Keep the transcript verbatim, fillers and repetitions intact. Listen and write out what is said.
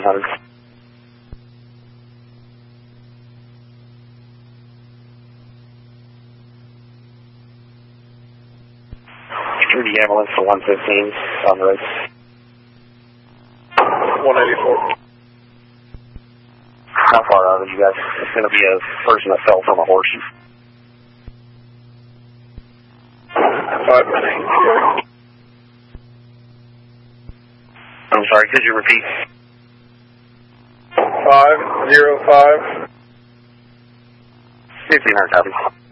hundred. Security ambulance to one fifteen on the road. one eighty-four. How far out are you guys? It's going to be a person that fell from a horse. Five minutes. I'm sorry, could you repeat? Five zero five. fifteen hundred copy.